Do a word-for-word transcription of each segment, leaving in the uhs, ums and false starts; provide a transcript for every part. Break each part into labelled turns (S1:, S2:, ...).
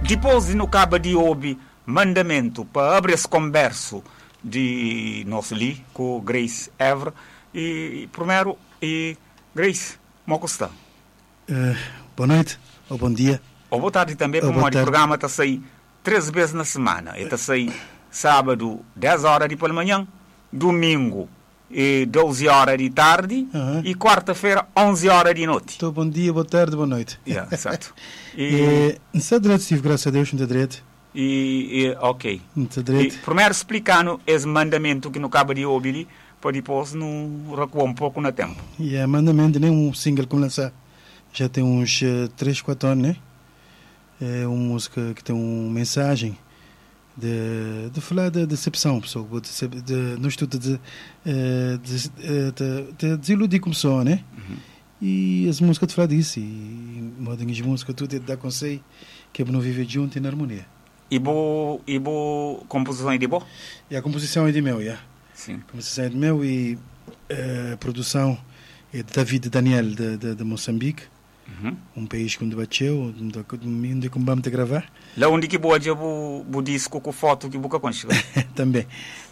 S1: depois de no cabo de ouvir mandamento para abrir esse converso de nosso li com Grace Evra e primeiro e Grace, como está?
S2: Uh, boa noite ou bom dia
S1: ou boa tarde também, porque o programa está a sair três vezes na semana. Está a sair sábado dez horas de pela manhã, domingo e doze horas de tarde uh-huh. e quarta-feira onze horas de noite.
S2: Então, bom dia, boa tarde, boa noite.
S1: Yeah, exato.
S2: E não está direito, Steve, graças a Deus, não está direito.
S1: E, e, ok.
S2: Não está direito.
S1: E, primeiro explicando esse mandamento que no cabo de ouvir, para depois não recuar um pouco no tempo.
S2: E yeah, mandamento, nem um single como lançar. Já tem uns uh, três, quatro anos, né? É uma música que tem uma mensagem de, de falar da de decepção, pessoal. De, de, no estudo de, de, de, de, de desiludir com a pessoa, né? Uhum. E as músicas te falam disso. E modinhas de música, tudo é de dar conselho que é para não viver junto e na harmonia.
S1: E boa e bo, composição é de boa?
S2: E a composição é de meu, yeah.
S1: Sim.
S2: A composição é de meu e a produção é de David Daniel, de, de, de Moçambique. Uhum. Um país que me bateu, onde como vamos gravar.
S1: Lá onde que boa o disco com foto que boca concha.
S2: Também.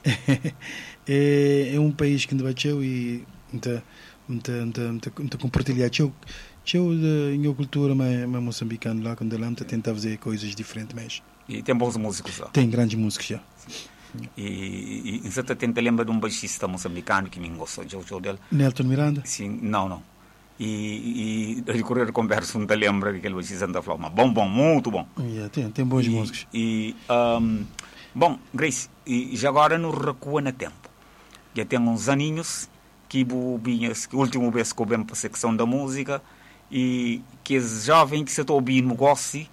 S2: é, é um país que me bateu e muita muita muita muita compartilhar teu teu em minha cultura mas moçambicano lá quando lá muita tentar fazer coisas diferentes mas.
S1: E tem bons músicos lá.
S2: Tem grandes músicos já.
S1: E, e você tenta lembrar de um baixista moçambicano que me gostou de o dele.
S2: Nelton Miranda?
S1: Sim, não, não. E, e recorrer a conversa não te lembra daquele baixista da Flama. Bom, bom, muito bom.
S2: Yeah, tem, tem bons
S1: e,
S2: músicos.
S1: E, um, bom, Grace, e já agora não recua no tempo. Já tem uns aninhos que o último vez que eu venho para a secção da música e que os jovens que se estão ouvindo gostam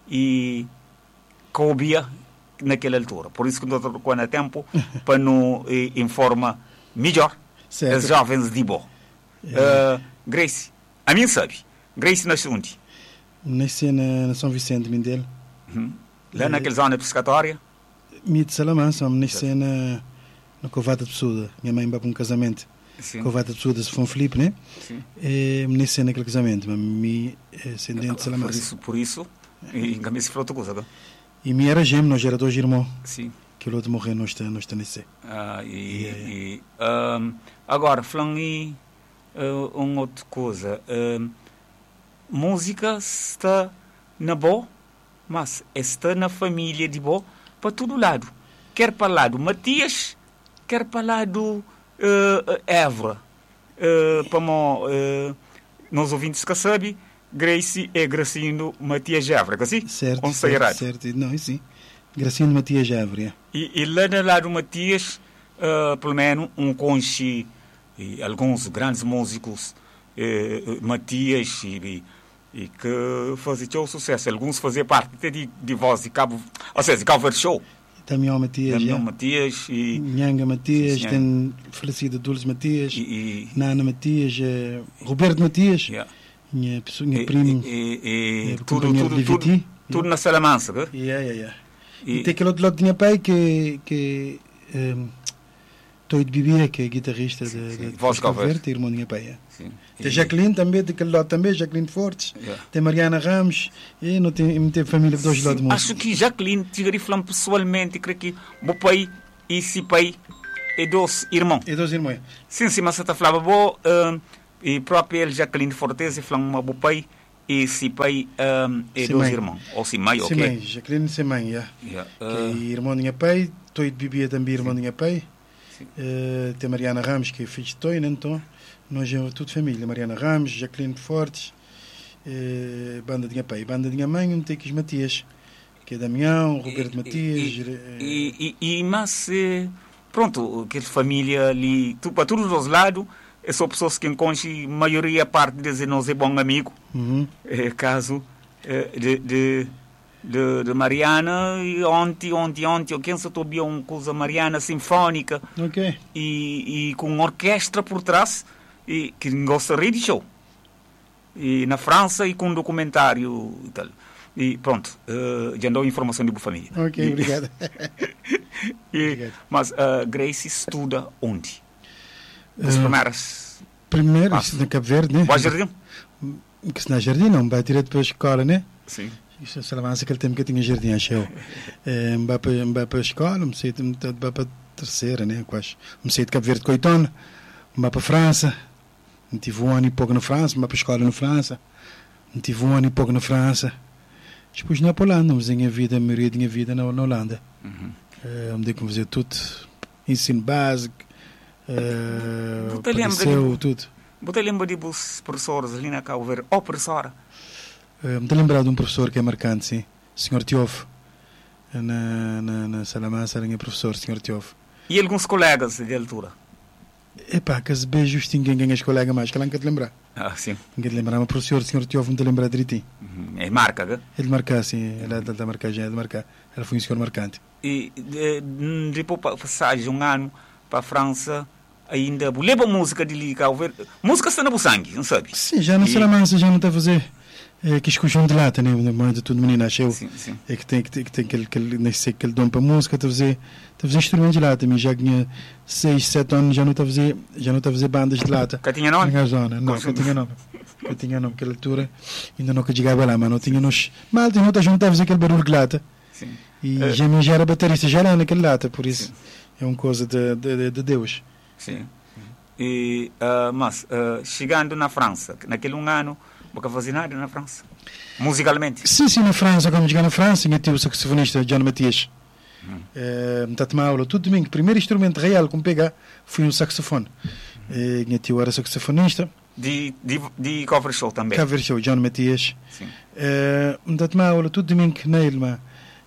S1: e que ouvia naquela altura. Por isso que não recua no tempo para não informar melhor certo. Os jovens de boa. Yeah. Uh, Grace, a mim sabe. Grace nasceu onde?
S2: Nasci na, na São Vicente, Mindelo.
S1: Uhum. Lá é, naquela zona piscatória?
S2: Minha de Salamanca, nasci na, na Covata de Pessuda. Minha mãe vai para um casamento. Sim. Covata de Pessuda, São Felipe, né? Sim. E nasci naquele casamento, mas minha ascendente de Salamanca.
S1: Por isso, por isso, e também se falou outra coisa, não?
S2: E minha era gêmeo, nós era dois irmãos.
S1: Sim.
S2: Que o outro morreu, nós está nascer.
S1: Ah, e, yeah. e um, agora, falando em Uh, uma outra coisa, uh, música está na boa, mas está na família de boa para todo lado. Quer para lá do Matias, quer para lá do uh, Évora. Uh, para uh, nós ouvintes que sabem, Grace é Gracindo Matias Évora, que assim?
S2: Certo, certo, certo. Não, sim. Gracindo Matias Évora.
S1: E, e lá no lado do Matias, uh, pelo menos um conche e alguns grandes músicos, eh, Matias, e, e que faziam sucesso. Alguns faziam parte até de, de voz de cabo, ou seja, de cover show.
S2: Damião Matias,
S1: Damião Matias e
S2: Nhanga Matias, sim, tem falecida Dulce Matias, e, e, Nana Matias, eh, Roberto Matias, yeah. minha, minha e, primo,
S1: e, e, e, tudo, tudo, tudo, yeah. tudo na Salamanca, né?
S2: Yeah, yeah, yeah. E, e tem aquele outro lado de minha pai que que um, Toy de Bibia, que é guitarrista sim, de, de
S1: Voz
S2: Cover, tem irmão de minha pai. Sim. Tem Jacqueline também, daquele lado também, Jacqueline Fortes, yeah. Tem Mariana Ramos, e não tem, não tem família de dois lados de música.
S1: Acho que Jacqueline, te falando pessoalmente, creio que o pai e esse pai é dois irmãos.
S2: É dois irmãos.
S1: Sim, sim, mas você está falando, bom, um, e próprio ele, Jacqueline Fortes, falando o pai e esse pai um, é dois irmãos. Ou se mãe, ok?
S2: Se mãe, Jacqueline se mãe, yeah. Yeah. Uh... que é irmão de minha pai, Toy de Bibia também, irmão de minha pai. Uh, tem Mariana Ramos, que é filho de Toy, então nós é tudo família. Mariana Ramos, Jacqueline Fortes, uh, banda de minha pai, banda de minha mãe, não tem que os Matias, que é Damião, Roberto e, Matias.
S1: E, e, e, e mas, pronto, aquela família ali, tu, para todos os lados, são pessoas que encontram, a maioria parte deles nós é bom amigo, uhum. É caso é, de. de De, de Mariana, e ontem, ontem, ontem, eu penso que havia uma coisa Mariana sinfónica,
S2: okay.
S1: e, e com uma orquestra por trás, e que gostaria de show. E na França, e com um documentário e tal. E pronto, uh, já dou informação de boa família.
S2: Ok,
S1: e,
S2: obrigado.
S1: e, obrigado. Mas uh, Grace estuda onde? As uh, primeiras...
S2: Primeiro, na Cabo Verde, né?
S1: Vai jardim?
S2: Que se na jardim não, vai direto para a escola, né?
S1: Sim.
S2: Isso é avança aquele tempo que eu tinha jardim, achei. É, me para para a escola, me saí de para a terceira, né? Quase. Me saí de Cabo Verde de Coitone, me para a França. Me tive um ano e pouco na França, me para a escola na França. Me tive um ano e pouco na França. Depois na Holanda, mas a minha vida, a maioria da minha vida na, na Holanda.
S1: Uhum.
S2: É, me dei com fazer tudo. Ensino básico, é,
S1: Você lembra
S2: apareceu,
S1: de-
S2: tudo.
S1: Você lembra de os professores ali na Cabo Verde? Ou professora?
S2: É, me estou lembrado de um professor que é marcante, sim. senhor Tiofo. Na, na, na Salamassa era meu professor, senhor Tiofo.
S1: E alguns colegas de altura?
S2: Epá, que se beijos tinha ninguém as colegas mais, que lá não quer te lembrar.
S1: Ah, sim.
S2: Ninguém te lembrar, mas o professor, o senhor Tiofo, me te lembrar direitinho.
S1: Uhum. É marca, gã?
S2: Ele marcar, sim, ele é da marcagem, é de marcar. Ele foi um senhor marcante.
S1: E de- depois pa- passagem um ano para a França, ainda leva música de ali, Cabo Verde. Música está no sangue, não sabe?
S2: Sim, já não
S1: E-
S2: será massa, já não está a fazer. É que escujam de lata, né? No momento tudo menino, achei.
S1: Sim, sim.
S2: É que tem, que tem, que tem aquele, aquele, nem sei, aquele dom para música, está a fazer, está a fazer instrumentos de lata. Mas já tinha seis, sete anos, já não está a fazer, já não está a fazer bandas de lata.
S1: Que tinha nome?
S2: Na zona, não, que tinha nome. Que tinha nome, aquela altura, ainda não que chegava lá, mas não tinha nos. Mal, tinha outra gente a fazer aquele barulho de lata.
S1: Sim.
S2: E
S1: Eh.
S2: já, já era baterista, já era naquele lata, por isso é uma coisa de, de, de Deus.
S1: Sim. E, ah, mas, ah, chegando na França, naquele um ano, nunca fazia nada na França? Musicalmente?
S2: Sim, sim, na França, quando cheguei na França, tinha o saxofonista John Matias. Eh, me tomar aula todo domingo. O primeiro instrumento real que me pegar foi um saxofone. Eh, Minha tio era saxofonista.
S1: De, de, de cover show também?
S2: Cá ver show, John Matias.
S1: Sim.
S2: Eh, Me tomar aula todo domingo nele, mas.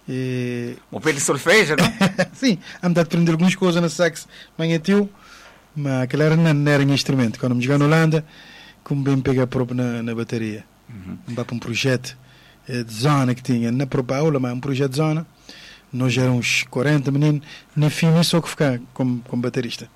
S2: eh,
S1: O pelo solfejo, não?
S2: Sim, a me dar de aprender algumas coisas na sax, mas minha tio. Mas aquele era, não, não era um instrumento. Quando me cheguei na Holanda, como bem pegar próprio na, na bateria.
S1: Uhum.
S2: Me para um projeto eh, de zona que tinha, na própria aula, mas um projeto de zona. Nós éramos quarenta meninos, na fim nem só que ficar como, como baterista.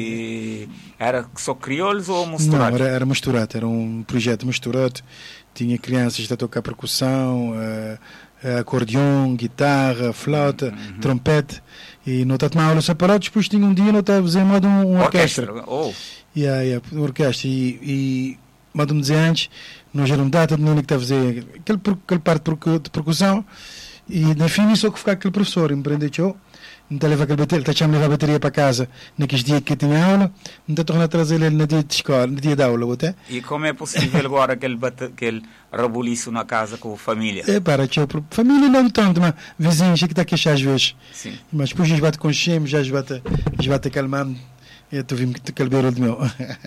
S1: E era só crioulos ou
S2: Não,
S1: misturado?
S2: era, era misturado, era um projeto misturado. Tinha crianças a tocar percussão, eh, eh, acordeão, guitarra, flauta,
S1: Uhum.
S2: trompete. E não estava aula separada, depois tinha um dia não estava a fazer modo um, uma orquestra.
S1: Oh.
S2: Yeah, yeah, uma orquestra. E, e modo me dizer antes, nós éramos data de menino que estava a fazer aquele, per- aquele parte de percu- de percussão. E na fim só que ficar aquele professor, empreendeu eu. Então leva aquele bateria, ele está a levar a bateria para casa naqueles dias que tinha aula, então torna a trazer ele no dia de escola, no dia de aula, até.
S1: E como é possível agora que ele, bate, que ele rebuliço na casa com a família?
S2: É para tchau, pro- família não tanto, mas vizinhos que está a queixar às vezes.
S1: Sim.
S2: Mas depois já bate com cheme, já bate, já bate calmando. Eu estou vendo que aquele barulho de meu.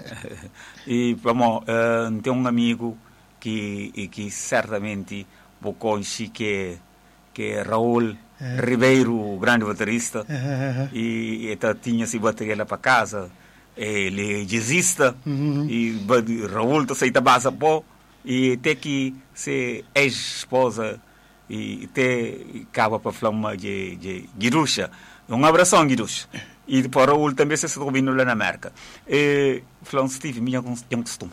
S1: E vamos, uh, tem um amigo que, e que certamente vou conhecer que, que é Raul
S2: É.
S1: Ribeiro, o grande baterista. E então tinha-se bateria lá para casa. Ele é jazzista.
S2: Uhum.
S1: E ba- Raul está aceita base pô. E até que se ex-esposa e até acaba para falar de, de Guiruxa. Um abração, Guiruxa. E depois Raul também se está ouvindo lá na América. E falando, Steve, minha costume.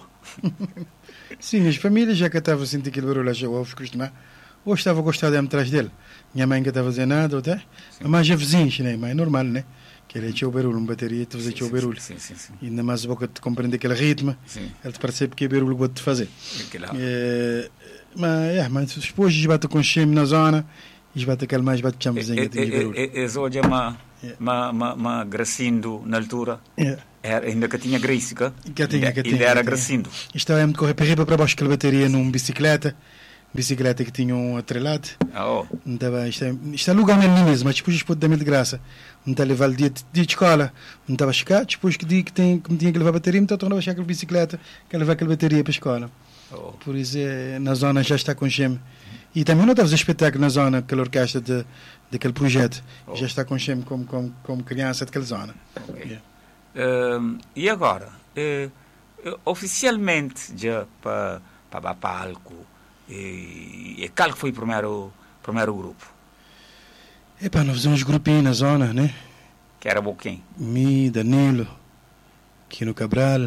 S2: Sim, as famílias já que estava a sentir aquele barulho, já ouve costumar. Ou estava a gostar de ir atrás dele. Minha mãe que estava a fazer nada, até. Mas já vizinhos, né? Mas é normal, né? Que ele tinha o barulho, uma bateria, tu fazia o barulho.
S1: Sim, sim, sim.
S2: E ainda mais a boca de compreender aquele ritmo,
S1: Sim.
S2: ele te percebe que é barulho que te fazer.
S1: Aquela-
S2: É, mas, é, mas depois esbate com chame na zona, esbate aquele mais, esbate chame vizinho, tem de barulho.
S1: É hoje é uma,
S2: Yeah.
S1: uma, uma, uma gracindo na altura.
S2: É.
S1: Era, ainda que tinha grécica.
S2: Que tinha, que tinha,
S1: Ainda era
S2: que tinha.
S1: gracindo.
S2: Estava a me correr para riba para baixo aquela bateria numa bicicleta, bicicleta que tinha um atrelado.
S1: Ah, oh.
S2: Estava, isto é, isto é lugar mesmo, mesmo, mas depois pode dar-me de graça. Não está a levar o dia de, dia de escola, não estava a chegar, depois que dia que, tem, que me tinha que levar a bateria, me estava a tornar a baixar aquela bicicleta, que levar aquela bateria para a escola.
S1: Oh.
S2: Por isso, é, na zona já está com chame. E também não estava a fazer espetáculo na zona, aquela orquestra de, daquele projeto.
S1: Oh.
S2: Já está com chame como, como, como criança daquela zona.
S1: Ok.
S2: Yeah.
S1: Ehm, e agora, eh, eh, oficialmente, já para para palco, e, e qual foi o primeiro, primeiro grupo?
S2: Epá, nós fazemos grupinhos na zona, né?
S1: Que era Boquim?
S2: Mi, Danilo, Quino Cabral,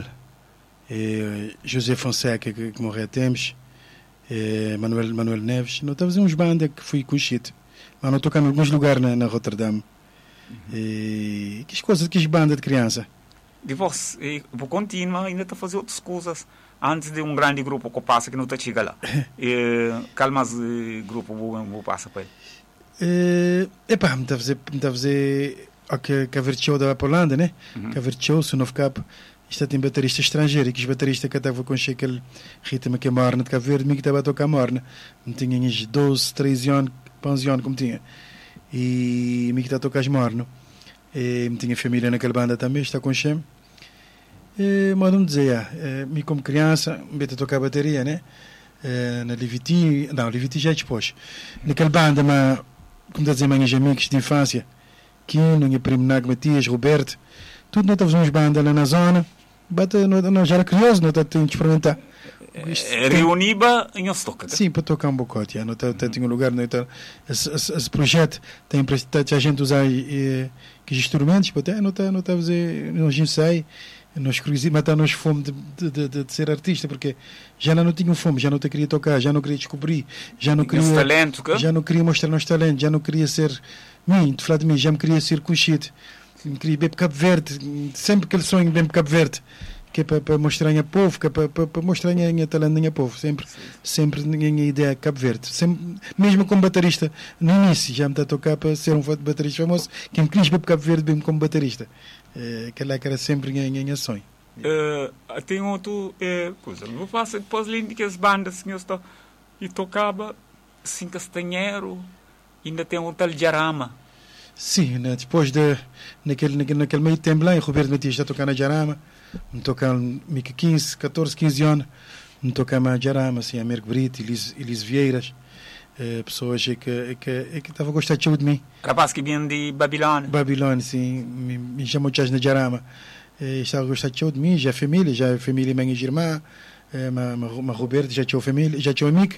S2: eh, José Fonseca, que, que morreu há tempos, eh, Manuel, Manuel Neves. Nós estamos uns bandas que fui conhecido, mas não tocamos em alguns lugares na, na Rotterdam. E que coisas, que bandas de criança.
S1: Depois, e, por continuar, ainda está a fazer outras coisas antes de um grande grupo que passa que não está chega lá. E, qual mais grupo vou passar para ele?
S2: É, epá, me está a fazer, me está a fazer, ok, que a Vertio da Polanda, né?
S1: Uhum.
S2: Que a Vertio, se não ficar, isto tem baterista estrangeiro, e que os bateristas que estavam com aquele ritmo que é morna de Cabo Verde, me que estava a tocar morna, me tinha uns doze, treze anos, onze anos como tinha, e me que está a tocar morno, e me tinha família naquela banda também, está com o Shem. E, mas não dizer, é, me como criança, me a tocar bateria, né? É, na Liviti, não, Liviti já é depois, naquela banda, mas como está a dizer, meus amigos de infância, Kino, minha primo Nago Matias, Roberto, tudo nós estávamos bandas lá na zona, bate, nós já era curioso, nós estávamos a experimentar.
S1: Reuniba em Ostoca.
S2: Sim, para tocar um bocote, não tinha um lugar, não tá, esse, esse, esse projeto tem para a gente usar e, que instrumentos, até não está, não está a fazer, nós ensaios, nós queríamos matar nós fome de, de, de, de ser artista, porque já não tinha fome, já não te queria tocar, já não queria descobrir, já não queria,
S1: talento,
S2: já não queria mostrar nosso talento, já não queria ser mim, de falar de mim, já me queria ser conhecido, me queria beber Cabo Verde, sempre aquele sonho de beber Cabo Verde, que é para, para mostrar a povo, que é para, para, para mostrar a minha talento a povo, sempre, sempre a minha ideia é Cabo Verde, sempre, mesmo como baterista, no início já me está a tocar para ser um baterista famoso, quem me queria beber Cabo Verde, bem como baterista. É, aquela que era sempre a minha sonho.
S1: Uh, tem outro uh, coisa, não faço depois lindo que as bandas que eu estou e tocava assim Castanheiro, ainda tem um tal Jarama.
S2: Sim, né, depois de naquele, naquele, naquele meio tempo lá, o Roberto Matias já tocando na Jarama, me tocando quinze, catorze, quinze anos, me tocava na Jarama, assim, a Merco Brito, Elis, Elis Vieiras. Uh, pessoas que que que que estavam a gostar de mim.
S1: Rapaz que vem de Babilônia.
S2: Babilônia, sim, me, me chamou de na Jarama. Uh, estava a gostar de mim, já família, já família minha irmã, uh, ma, ma, ma Roberto já tinha família, já tinha amigo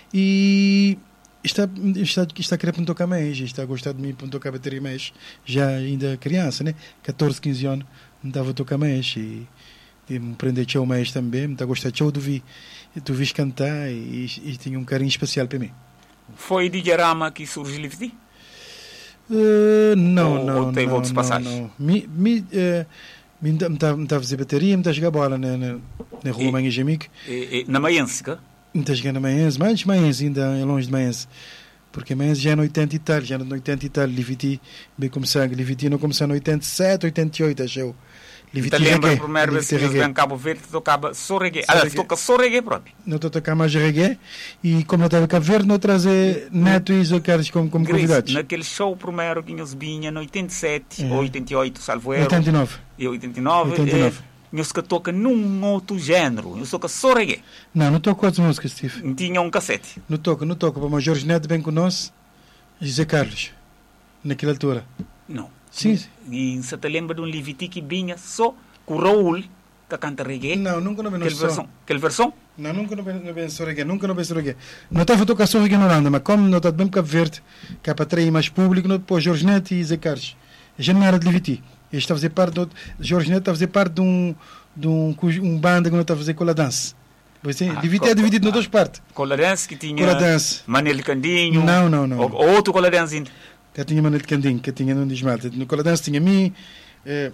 S2: e está está está a querer me tocar mais, está a gostar de mim para tocar bateria mais, já ainda criança, né? catorze, quinze anos, me dava a tocar mais e de me prender tchau mais também, me está a gostar de tu vi, tu vis cantar e, e, e tinha um carinho especial para mim.
S1: Foi de Jarama que surgiu o Liviti?
S2: Uh, não,
S1: ou,
S2: não,
S1: ou teve
S2: não,
S1: outros
S2: não,
S1: passagens?
S2: não. Me, me, uh, me está a fazer bateria, me está a jogar bola na, na, na rua Manhã Jamico.
S1: Na Maiense, que?
S2: Me está a jogar na Maiense, mas Maiense ainda é longe de Maiense. Porque Maiense já é no oitenta e tal, já é no oitenta e tal, Liviti, bem começar, Liviti não começou no oitenta e sete, oitenta e oito, acho eu.
S1: Te lembra a primeira vez que nós em Cabo Verde tocava só reggae? Ah, toca só reggae próprio.
S2: Não estou a tocar mais reggae e como eu estava em Cabo Verde, não trazer Neto e Zocares como, como convidados.
S1: Naquele show primeiro que nós vinha no oitenta e sete, é. oitenta e oito, salvo erro.
S2: oitenta e nove.
S1: E oitenta e nove. oitenta e nove. Nós que toca num outro género, nós toca só reggae.
S2: Não, não toco outras músicas, Steve.
S1: Não tinha um cassete.
S2: Não toco, não toco. Para o Jorge Neto bem conosco e José Carlos, naquela altura.
S1: Não.
S2: Sim.
S1: E você te lembra de um Liviti que vinha só com o Raul, que canta reggae?
S2: Não, nunca não vi
S1: versão. Aquela versão?
S2: Não, nunca não vi só reggae, nunca não vi só reggae. Não estava a tocar só reggae na Holanda, mas como não está bem Cabo Verde, que é para atrair mais público, não depois Jorge Neto e Zé Carlos. Já não era de Liviti. Ele está a fazer parte, do, Jorge Neto está a fazer parte de um, de um, um banda que não está a fazer com a dança. Ah, Liviti é dividido ah, em duas partes.
S1: Com a dança que tinha
S2: Cola dance.
S1: Manel Candinho.
S2: Não, não, não.
S1: Ou, outro com a dança ainda.
S2: Que tinha Manel Candinho, que tinha num desmalte. No Cola dance tinha mim, eh,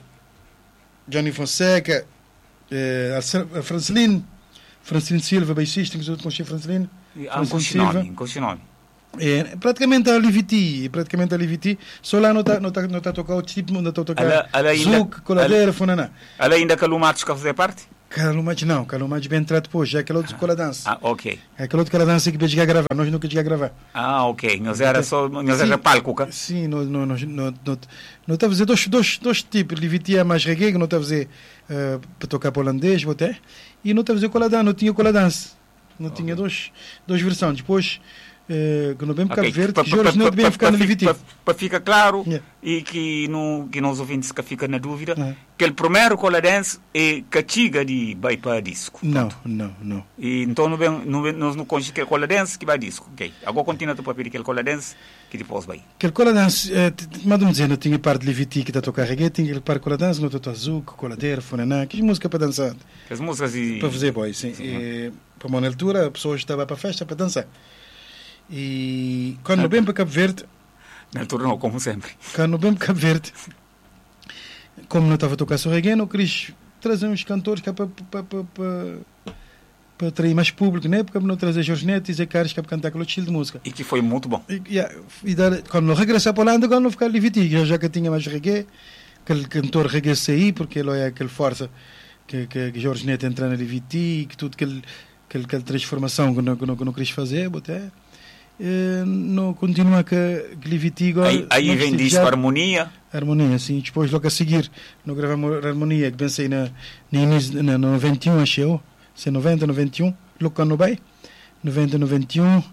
S2: Johnny Fonseca, eh, a Franceline, Franceline Silva, baixista, que eu conheci a Franceline.
S1: Ah, um coxinome.
S2: É, praticamente a Liviti, praticamente a Liviti, só lá não está não tá, não tá a tocar outro tipo, não está a tocar Zouk, Coladeira, Funaná.
S1: Ela ainda Calumatos que fazer parte?
S2: Calumatos não, Calumatos bem entrado depois, já é aquele outro cola dança.
S1: Ah, ok.
S2: É aquele outro cola dança que veio gravar, nós nunca chegar a gravar.
S1: Ah, ok, nós era só, nós era palco, cá?
S2: Sim, nós não não não não está a fazer dois dois dois tipos, Liviti é mais reggae, não está a fazer uh, para tocar holandês, até, e não está a fazer cola dança, não tinha cola dança, não okay. Tinha dois duas versões, depois Uh, que não bem Cabo Verde, que Jorge não devia ficar na Liviti.
S1: Para ficar claro,
S2: yeah.
S1: E que, no, que nós ouvintes que fica na dúvida,
S2: uh-huh.
S1: que o primeiro cola dance é cachiga de vai para disco.
S2: Não, não, não.
S1: E então não vem, não vem, nós não conhecemos que cola dance que vai disco. Ok, agora continua tu para pedir aquele cola dance que depois vai.
S2: Aquele cola dance, mas não dizer, não tinha parte de Liviti que está a tocar reggae, tinha aquele parte de cola dance, não estou a Zouk, Coladeira, Funaná, que música para dançar.
S1: As músicas e...
S2: Para fazer boy, sim. sim. E, para uma altura, a pessoa estava para a festa para dançar. E quando bem para Cabo Verde,
S1: na altura não, como sempre,
S2: quando bem para Cabo Verde, como não estava a tocar só reggae, não queria trazer uns cantores que é para, para, para, para, para atrair mais público, né? Porque não trazer Jorge Neto e Zé Carlos para cantar aquele estilo de música.
S1: E que foi muito bom.
S2: E, yeah, e dar, quando não regressar para a Holanda, quando não ficar Liviti, já, já que tinha mais reggae, aquele cantor reggae sair, porque ele é aquele força que, que, que Jorge Neto entra na Liviti, que tudo aquele, aquele, aquela transformação que não, que não, que não quis fazer, até. Uh, não continua com a Liviti igual.
S1: Aí, aí vem disso a harmonia.
S2: Harmonia, sim. Depois, logo a seguir, não gravamos a harmonia, que pensei na, na, na, na noventa e um, achei, se noventa, noventa e um, logo quando vai, noventa, noventa e um,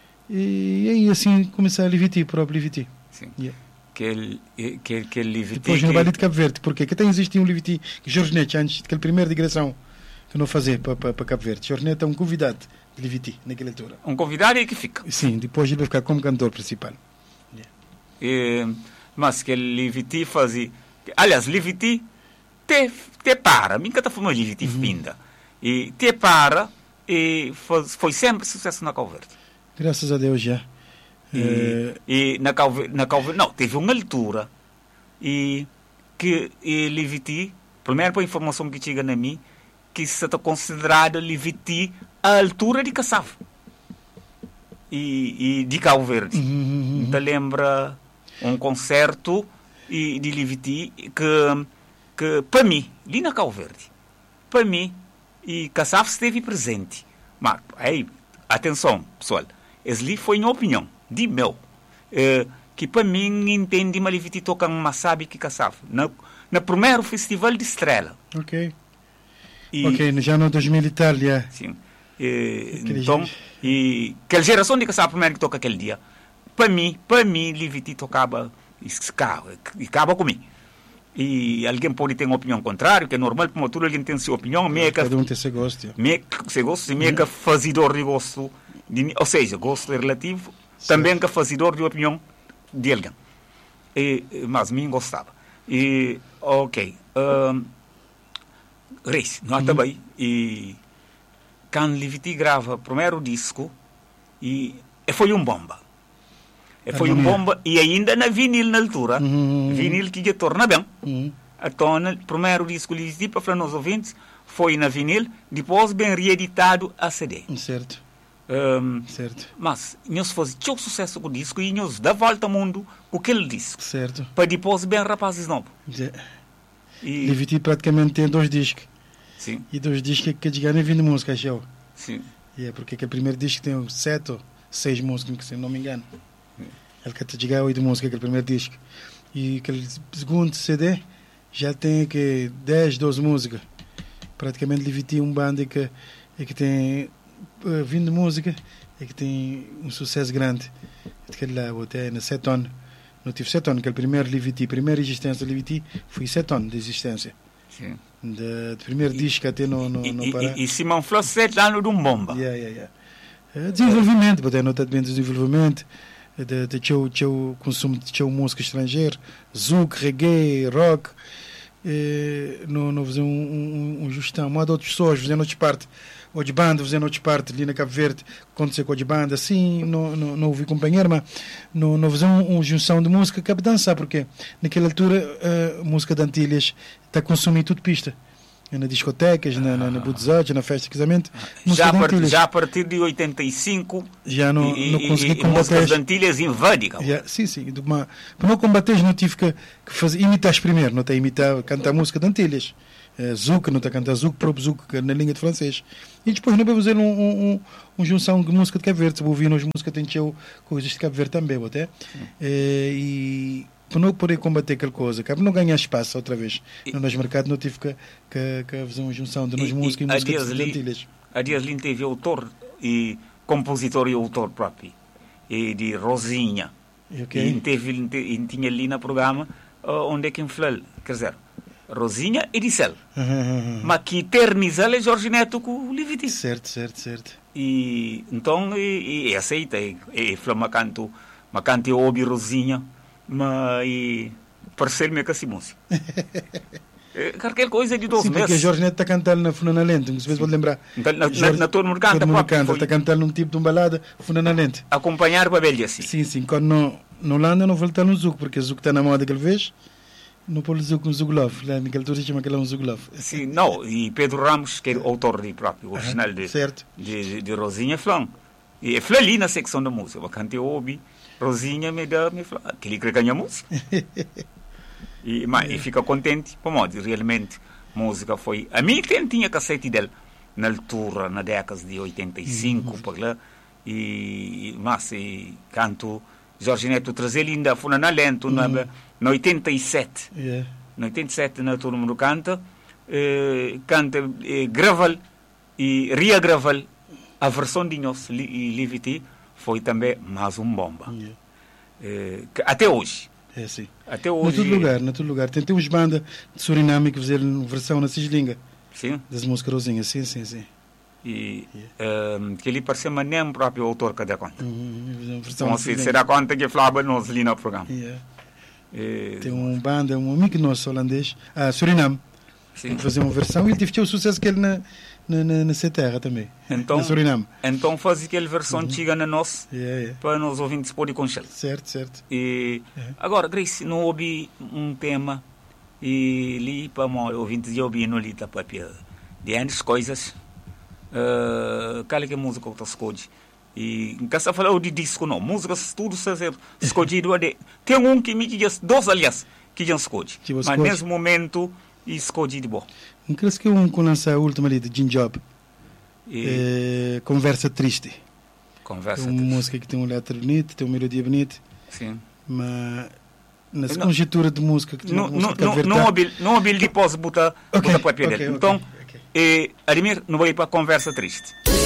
S2: e aí assim começar a Liviti, próprio Liviti.
S1: Sim. Yeah. Que que que Liviti.
S2: Depois no baile de Cabo Verde, porque que tem existido um Liviti que Jorge Neto, antes daquele primeiro digressão que não fazer para pa, pa Cabo Verde. Jorge Neto é um convidado de Liviti naquela altura.
S1: Um convidado e que fica.
S2: Sim, depois ele vai ficar como cantor principal.
S1: Yeah. E, mas que Liviti fazia. Aliás, Liviti te, te para. Minha está falando de Liviti uhum. Finda. E te para e foi, foi sempre sucesso na Cabo Verde.
S2: Graças a Deus já.
S1: E, é... e na Cabo na Cabo não, teve uma altura e que e Liviti, primeiro para a informação que chega na mim, que se está considerado Liviti a altura de Cassavo e, e de Cabo Verde.
S2: Uhum.
S1: Então lembra um concerto e, de Liviti que, que para mim, ali na Cabo Verde, para mim, e Cassavo esteve presente. Mas, aí, atenção, pessoal, esse ali foi minha opinião, de meu, eh, que para mim entende uma Liviti toca uma sabe que Cassavo, na, na primeiro festival de Estrela.
S2: Ok.
S1: E,
S2: ok, já no dois mil e tal, já.
S1: Sim. E, então, e aquela geração de Cassavo primeiro que toca aquele dia, para mim, para mim, Liviti tocava e acaba comigo. E alguém pode ter uma opinião contrária, que é normal, por uma altura alguém tem sua opinião, meio que...
S2: Cada um tem seu gosto.
S1: Meio que seu gosto, meio que fazedor de gosto, de, ou seja, gosto é relativo, certo. Também que fazedor de opinião de alguém. E, mas mim gostava. E, ok. Um, Reis, nós uhum. também. E quando Liviti grava o primeiro disco, e, e foi um bomba. E foi um bomba, e ainda na vinil na altura,
S2: uhum.
S1: vinil que já torna bem.
S2: Uhum.
S1: Então, o primeiro disco Liviti, para falar nos ouvintes, foi na vinil, depois bem reeditado a C D.
S2: Certo.
S1: Um,
S2: certo.
S1: Mas nós fazíamos sucesso com o disco e nós dá volta ao mundo com aquele disco.
S2: Certo.
S1: Para depois bem rapazes novos.
S2: E... Liviti praticamente tem dois discos.
S1: Sim.
S2: E dois discos que já nem vim de música, show.
S1: Sim.
S2: E é porque o primeiro disco tem sete ou seis músicas, se não me engano. Ele quer te chegar oito músicas, aquele primeiro disco. E aquele segundo C D já tem que dez, doze músicas. Praticamente Liviti é um banda que, que tem uh, vindo música e que tem um sucesso grande. Aquele lá, até na sete anos. Não tive sete anos, aquele primeiro Liviti, a primeira existência de Liviti foi sete anos de existência.
S1: Sim.
S2: De, de primeiro e, disco até no, no,
S1: e,
S2: no Pará.
S1: E, e Simão falou sete anos de um bomba.
S2: Yeah, yeah, yeah. Desenvolvimento, até notado bem desenvolvimento. De, de teu, teu consumo de teu música estrangeira, zouk, reggae, rock, eh, não, não fazer um, um, um justão, mas de outras pessoas, fazendo outras partes, ou de banda, fazendo outras partes, ali na Cabo Verde, acontecer com a de banda, assim, não, não, não ouvi companheiro, mas não, não fazer uma um junção de música, cabe dançar, porque naquela altura a música de Antilhas está a consumir tudo pista. nas discotecas, na, na, na Budzot, na festa de casamento.
S1: Já a, part, já a partir de oitenta e cinco
S2: já não,
S1: e,
S2: não consegui
S1: e,
S2: combater.
S1: E músicas de Antilhas invadem.
S2: Já, sim, sim. Uma, para não combater, não tive que, que fazer, imitar primeiro, não tem imitar, cantar música de Antilhas. Uh, Zouk, não está a cantar Zouk, próprio Zouk, na língua de francês. E depois não vai fazer um, um, um, um junção de música de Cabo Verde. Se vou ouvir as músicas, tem coisas de Cabo Verde também, até. Uh, e para não poder combater aquela coisa, para não ganhar espaço outra vez e, no nosso mercado, não tive que, que, que fazer uma junção de nós música e, e música de Antilhas.
S1: A Dias Lin teve autor e compositor e autor próprio, e de Rosinha.
S2: Okay.
S1: E, teve, e tinha ali no programa uh, onde é que inflou, quer dizer, Rosinha e Dicel.
S2: Uhum.
S1: Mas que eternizou é Jorge Neto com o Liviti.
S2: Certo, certo, certo.
S1: E então, e, e aceita, e, e falou, mas canto, mas canto eu ouvi Rosinha, mas e parecer-me que assim música. Qualquer coisa de dois
S2: sim,
S1: meses.
S2: Porque Jorge Neto está cantando na Funa na Lente, não sei se pode lembrar.
S1: Então, na, Jorge, na, na todo mundo canta,
S2: todo canta, está cantando num tipo de uma balada, Funa na Lente.
S1: Acompanhar para velha assim.
S2: Sim, sim, quando não, na Holanda não voltar no Zouk, porque o Zouk está na moda que ele fez. No pôr um Zugulov, naquela altura chama aquele um Zugulov.
S1: Sim, não, e Pedro Ramos, que é o autor de próprio, original de,
S2: certo.
S1: de, de, de Rosinha Flan. E é Flan ali na secção da música, eu cantei ouvi, Rosinha me dá, me fala, que ele ganha música. e, mas, e fica contente, como realmente, música foi... A mim tinha cassete dele, na altura, na década de oitenta e cinco, uhum. por lá, e, mas, e canto... Jorge Neto trazer ainda foi na lento, na,
S2: uhum.
S1: na oitenta e sete.
S2: Yeah.
S1: Na oitenta e sete, na todo mundo canta, eh, canta, eh, grava e regrava a versão de nós, e Livity, foi também mais um bomba.
S2: Yeah.
S1: Eh, até hoje.
S2: É, sim.
S1: Até hoje.
S2: Na todo lugar, na todo lugar. Tem, tem uns bandas de Suriname que fizeram versão na Cislinga.
S1: Sim.
S2: Das músicas rosinhas, sim, sim, sim.
S1: E yeah. um, que ele parece nem o próprio autor que dá conta.
S2: Uhum.
S1: Então, se se dá conta que falava nós ali no programa.
S2: Yeah.
S1: E,
S2: tem um banda, um amigo nosso holandês, ah, Suriname, que fazia uma versão e ele teve o sucesso que ele na, na, na, na sua terra também,
S1: então,
S2: na Suriname.
S1: Então faz aquela versão uhum. chega na nós,
S2: yeah, yeah.
S1: para nós ouvintes poderem conhecer.
S2: Certo, certo.
S1: E,
S2: yeah.
S1: Agora, Grace, não ouvi um tema e li para os ouvintes de ouvir no lita papel de antes coisas. Uh, qual é que é a música que você escolhe? E não quer falar de disco, não. Música, tudo ser escolhido. Tem um que me diz, dois, aliás, que já escolhe. Mas nesse momento, escolhi de bom.
S2: Não creio que um que lança a última ali de Jim Job. E... É, Conversa Triste.
S1: Conversa
S2: é uma
S1: triste.
S2: música que tem uma letra bonita, tem uma melodia bonita.
S1: Sim.
S2: Mas na conjectura de música que tem
S1: não,
S2: uma música
S1: não, não, não habil, não habil depois botar
S2: okay,
S1: botar papel
S2: okay,
S1: dele.
S2: okay,
S1: Então,
S2: okay.
S1: E, Ademir, não vou ir para a conversa triste.